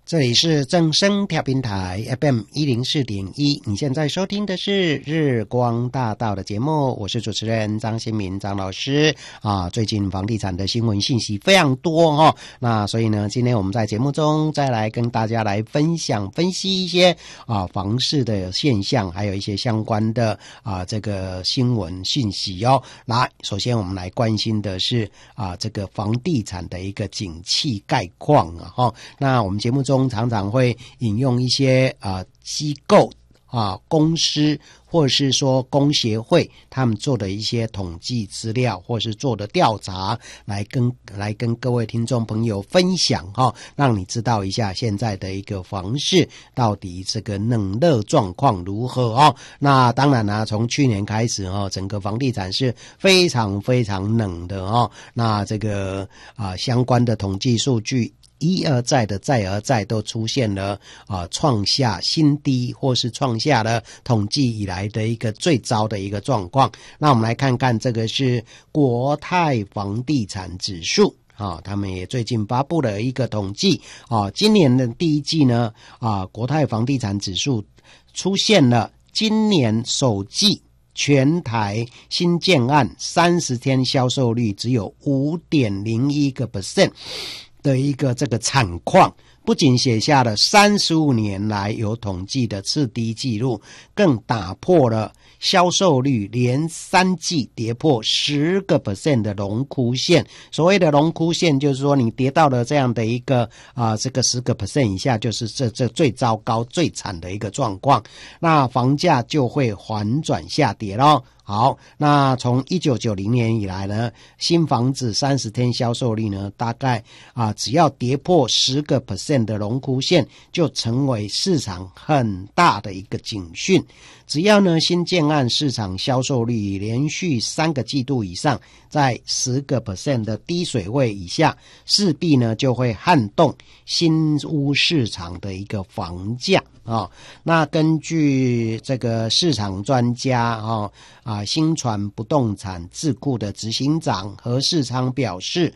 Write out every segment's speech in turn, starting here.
这里是正声调频台 FM 104.1，你现在收听的是日光大道的节目，我是主持人张新民张老师啊。最近房地产的新闻信息非常多哦，那所以呢，今天我们在节目中再来跟大家来分析一些房市的现象，还有一些相关的这个新闻信息哦。来，首先我们来关心的是这个房地产的一个景气概况啊。那我们节目中常常会引用一些机构公司或者是说工协会他们做的一些统计资料或是做的调查来跟各位听众朋友分享让你知道一下现在的一个房市到底这个冷热状况如何那当然从去年开始整个房地产是非常非常冷的那这个相关的统计数据一而再的再而再都出现了创下新低或是创下了统计以来的一个最糟的一个状况。那我们来看看这个是国泰房地产指数他们也最近发布了一个统计今年的第一季呢国泰房地产指数出现了今年首季全台新建案30天销售率只有 5.01% 的一个这个惨况，不仅写下了35年来有统计的次低纪录，更打破了销售率连3季跌破 10% 的荣枯线。所谓的荣枯线就是说你跌到了这样的一个这个 10% 以下，就是这最糟糕最惨的一个状况，那房价就会缓转下跌咯。好，那从1990年以来呢，新房子30天销售率呢，大概只要跌破 10% 的荣枯线，就成为市场很大的一个警讯。只要呢新建案市场销售率连续3个季度以上在 10% 的低水位以下，势必呢就会撼动新屋市场的一个房价那根据这个市场专家新传不动产智库的执行长何世昌表示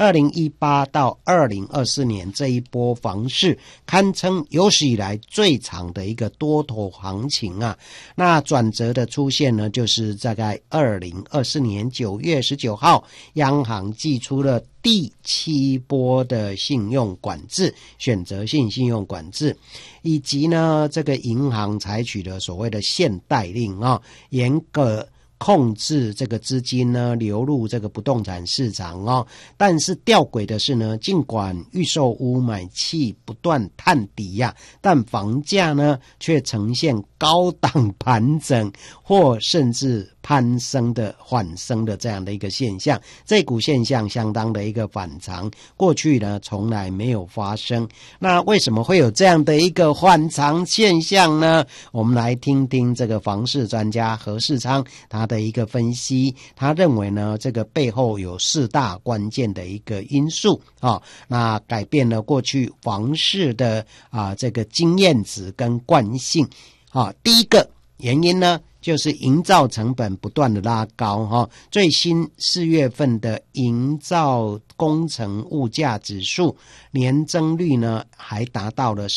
，2018到2024年这一波房市堪称有史以来最长的一个多头行情那转折的出现呢，就是大概2024年9月19号，央行祭出了第7波的信用管制，选择性信用管制，以及呢这个银行采取了所谓的限贷令严格控制这个资金呢流入这个不动产市场但是吊诡的是呢，尽管预售屋买气不断探底但房价呢却呈现高档盘整或甚至攀升的缓升的这样的一个现象，这股现象相当的一个反常，过去呢从来没有发生。那为什么会有这样的一个反常现象呢？我们来听听这个房市专家何世昌他的一个分析，他认为呢这个背后有4大关键的一个因素那改变了过去房市的这个经验值跟惯性第一个原因呢就是营造成本不断的拉高最新4月份的营造工程物价指数年增率呢还达到了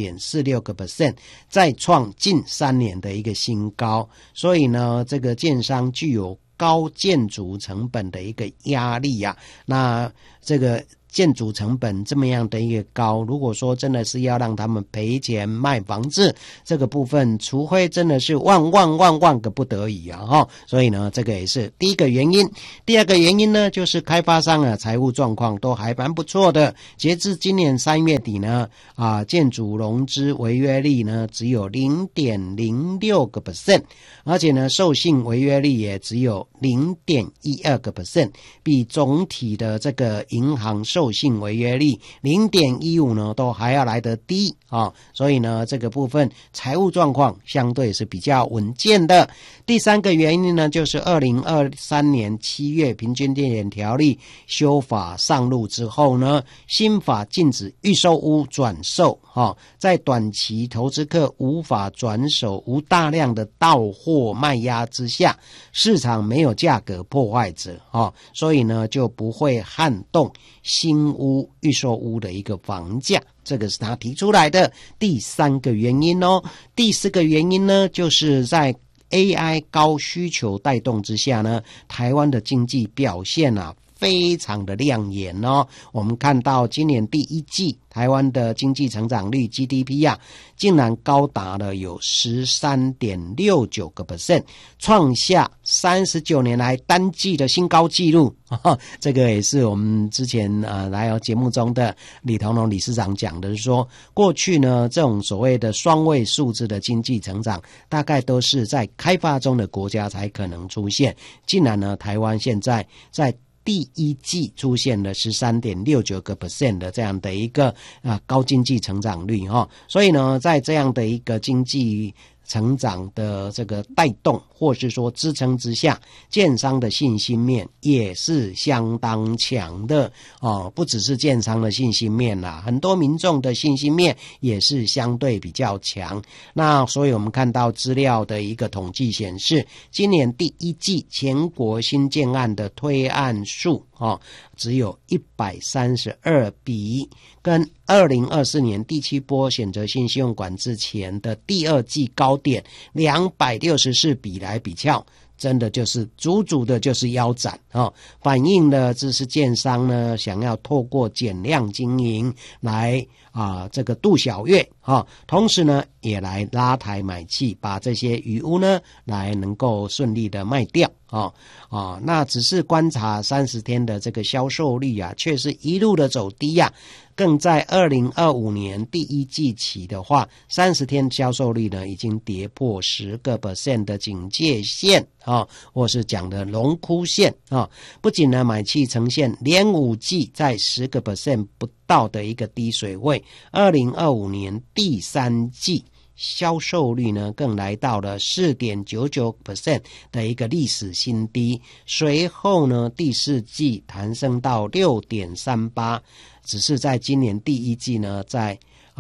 4.46%， 再创近3年的一个新高，所以呢这个建商具有高建筑成本的一个压力那这个建筑成本这么样的一个高，如果说真的是要让他们赔钱卖房子，这个部分除非真的是万个不得已所以呢这个也是第一个原因。第二个原因呢就是开发商财务状况都还蛮不错的，截至今年3月底呢建筑融资违约率呢只有 0.06%， 而且呢授信违约率也只有 0.12%， 比总体的这个银行授信违约率 0.15 呢都还要来得低所以呢这个部分财务状况相对是比较稳健的。第三个原因呢就是2023年7月平均地权条例修法上路之后呢，新法禁止预售屋转售在短期投资客无法转手无大量的到货卖压之下，市场没有价格破坏者所以呢就不会撼动新新屋、预售屋的一个房价，这个是他提出来的第3个原因哦。第4个原因呢，就是在AI 高需求带动之下呢，台湾的经济表现非常的亮眼哦。我们看到今年第1季台湾的经济成长率 GDP 竟然高达了有 13.69%， 创下39年来单季的新高纪录。这个也是我们之前来节目中的李同荣理事长讲的，是说过去呢这种所谓的双位数字的经济成长大概都是在开发中的国家才可能出现，竟然呢台湾现在在第1季出现了 13.69% 的这样的一个高经济成长率所以呢在这样的一个经济成长的这个带动或是说支撑之下，建商的信心面也是相当强的不只是建商的信心面啦，很多民众的信心面也是相对比较强。那所以我们看到资料的一个统计显示，今年第1季全国新建案的推案数只有132笔，跟2024年第7波选择性信用管制前的第2季高点264笔来比较，真的就是足足的就是腰斩反映了这是建商呢想要透过减量经营来这个度小月同时呢也来拉抬买气，把这些余屋呢来能够顺利的卖掉那只是观察30天的这个销售率却是一路的走低更在2025年第1季起的话，30天销售率呢已经跌破10% 的警戒线或是讲的龙枯线不仅呢买气呈现连5季在10% 不到的一个低水位，2025年第3季销售率呢更来到了 4.99% 的一个历史新低，随后呢第4季弹升到 6.38%， 只是在今年第1季呢在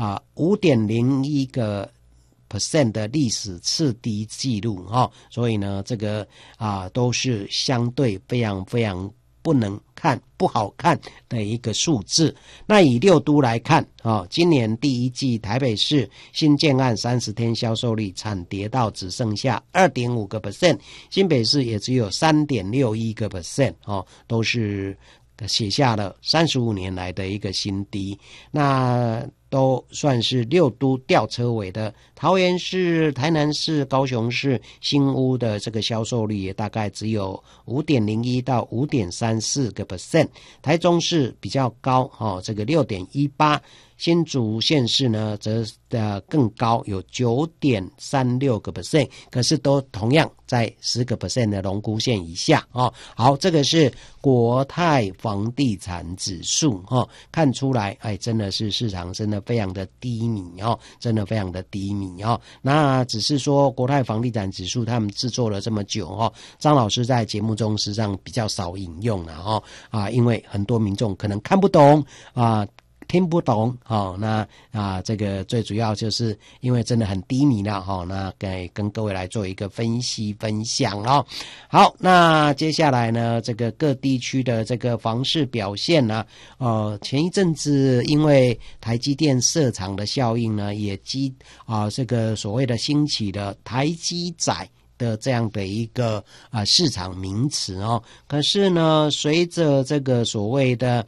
5.01% 的历史次低纪录所以呢这个都是相对非常非常不能看不好看的一个数字。那以6都来看今年第1季台北市新建案30天销售率惨跌到只剩下 2.5%， 新北市也只有 3.61% 都是写下了35年来的一个新低。那都算是6都吊车尾的，桃园市、台南市、高雄市新屋的这个销售率也大概只有 5.01 到 5.34%， 台中市比较高这个 6.18%， 新竹县市呢则更高，有 9.36%， 可是都同样在 10% 的龙枯线以下好，这个是国泰房地产指数看出来真的是市场真的非常的低迷真的非常的低迷那只是说国泰房地产指数他们制作了这么久张老师在节目中实际上比较少引用了因为很多民众可能看不懂听不懂那这个最主要就是因为真的很低迷了那跟各位来做一个分析分享好，那接下来呢这个各地区的这个房市表现呢前一阵子因为台积电设厂的效应呢也这个所谓的兴起的台积仔的这样的一个市场名词可是呢随着这个所谓的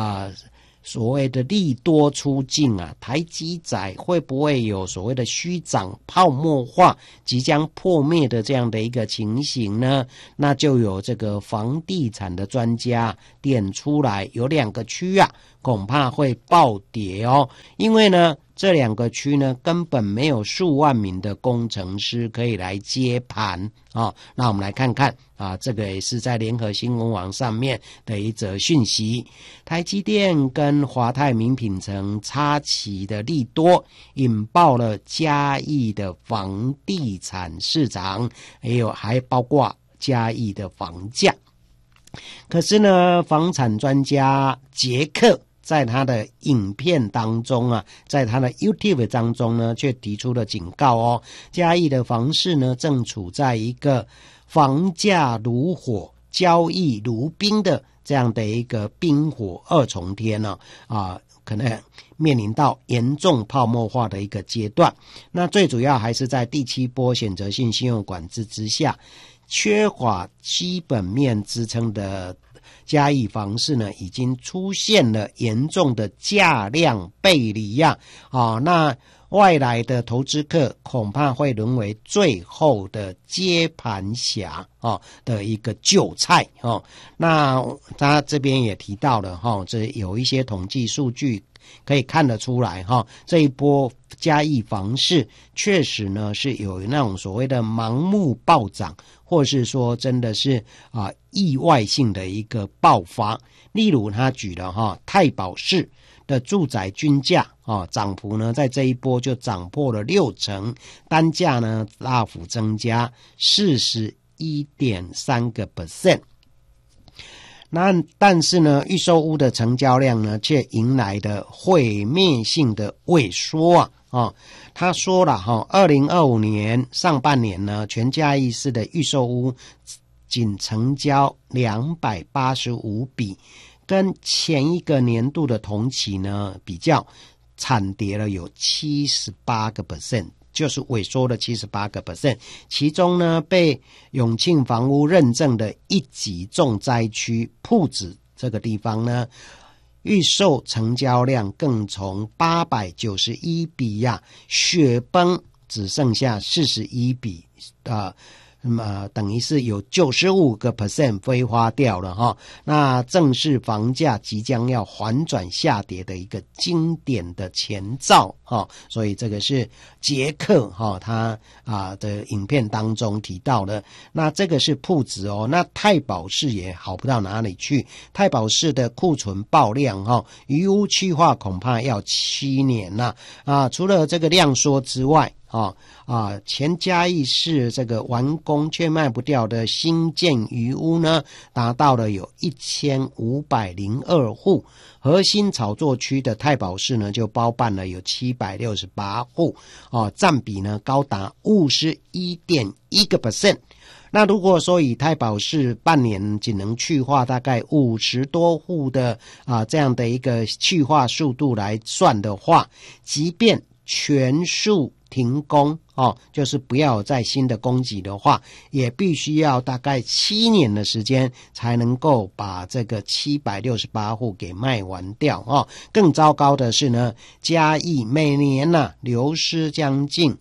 利多出尽台积仔会不会有所谓的虚涨泡沫化即将破灭的这样的一个情形呢？那就有这个房地产的专家点出来，有2个区恐怕会暴跌因为呢这2个区呢根本没有数万名的工程师可以来接盘那我们来看看这个也是在联合新闻网上面的一则讯息，台积电跟华泰名品城插旗的利多引爆了嘉义的房地产市场，还包括嘉义的房价。可是呢房产专家杰克在他的影片当中在他的 YouTube 当中呢却提出了警告嘉义的房市呢正处在一个房价如火交易如冰的这样的一个冰火二重天呢可能面临到严重泡沫化的一个阶段。那最主要还是在第7波选择性信用管制之下，缺乏基本面支撑的嘉义房市呢，已经出现了严重的价量背离那外来的投资客恐怕会沦为最后的接盘侠的一个韭菜那他这边也提到了这有一些统计数据可以看得出来这一波嘉义房市确实呢是有那种所谓的盲目暴涨，或是说真的是意外性的一个爆发。例如他举了太保市的住宅均价涨幅呢在这一波就涨破了60%，单价呢大幅增加 41.3%。那但是呢预售屋的成交量呢却迎来的毁灭性的萎缩他说了2025年上半年呢全嘉义市的预售屋仅成交285笔，跟前一个年度的同期呢比较惨跌了有 78%，就是萎缩了 78%， 其中呢被永庆房屋认证的一级重灾区朴子这个地方呢，预售成交量更从891笔雪崩只剩下41笔等于是有 95% 挥发掉了那正是房价即将要反转下跌的一个经典的前兆所以这个是杰克他的影片当中提到的。那这个是朴子那太保市也好不到哪里去，太保市的库存爆量余屋去化恐怕要7年除了这个量缩之外前嘉义市这个完工却卖不掉的新建余屋呢，达到了有1502户，核心炒作区的太保市呢就包办了有768户占比呢高达 51.1%。那如果说以太保市半年仅能去化大概50多户的这样的一个去化速度来算的话，即便全数停工就是不要有再新的供给的话，也必须要大概7年的时间才能够把这个768户给卖完掉更糟糕的是呢，嘉义每年流失将近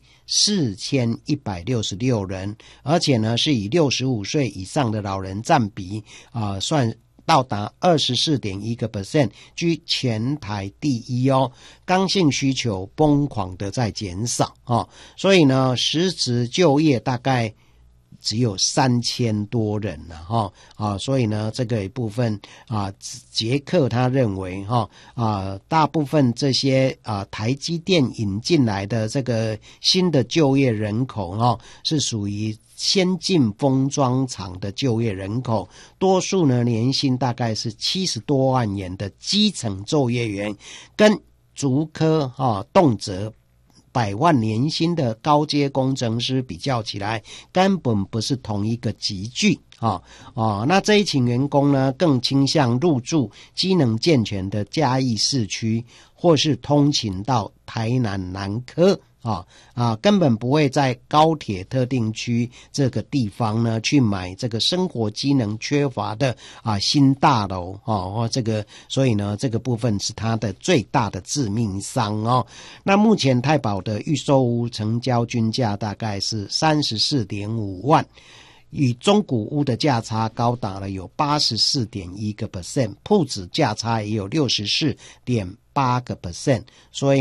4166人，而且呢是以65岁以上的老人占比算到达 24.1%， 居全台第一刚性需求疯狂的在减少所以呢实质就业大概只有3000多人了所以呢这个一部分杰克他认为大部分这些台积电引进来的这个新的就业人口是属于先进封装厂的就业人口，多数呢年薪大概是70多万元的基层就业员，跟竹科动辄100万年薪的高阶工程师比较起来，根本不是同一个级距那这一群员工呢更倾向入住机能健全的嘉义市区，或是通勤到台南南科根本不会在高铁特定区这个地方呢去买这个生活机能缺乏的新大楼这个，所以呢这个部分是它的最大的致命伤那目前太保的预售屋成交均价大概是 34.5 万，与中古屋的价差高达了有 84.1%， 朴子价差也有 64.8%， 所以